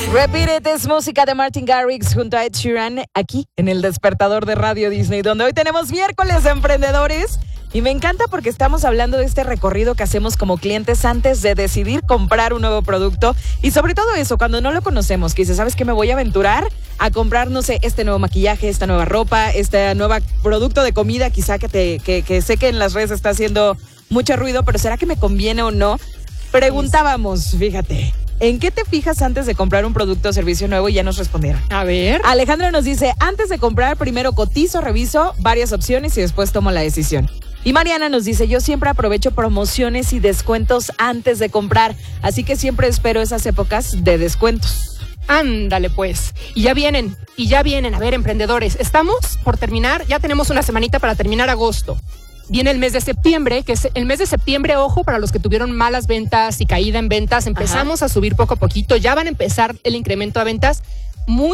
Repeat It es música de Martin Garrix junto a Ed Sheeran aquí en el Despertador de Radio Disney, donde hoy tenemos miércoles de emprendedores. Y me encanta porque estamos hablando de este recorrido que hacemos como clientes antes de decidir comprar un nuevo producto. Y sobre todo eso, cuando no lo conocemos, que dices, ¿sabes qué? Me voy a aventurar a comprar, no sé, este nuevo maquillaje, esta nueva ropa, este nuevo producto de comida, quizá que sé que en las redes está haciendo mucho ruido, pero ¿será que me conviene o no? Preguntábamos, fíjate, ¿en qué te fijas antes de comprar un producto o servicio nuevo? Y ya nos respondieron. A ver. Alejandra nos dice, antes de comprar, primero cotizo, reviso varias opciones y después tomo la decisión. Y Mariana nos dice, yo siempre aprovecho promociones y descuentos antes de comprar, así que siempre espero esas épocas de descuentos. Ándale pues, y ya vienen. A ver, emprendedores, estamos por terminar, ya tenemos una semanita para terminar agosto. Viene el mes de septiembre, que es el mes de septiembre, ojo, para los que tuvieron malas ventas y caída en ventas, empezamos a subir poco a poquito, ya van a empezar el incremento a ventas muy